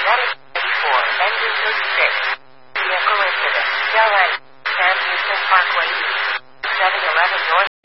Medic 84, engine 36. Vehicle incident. LA, San Houston Parkway East. 711 North.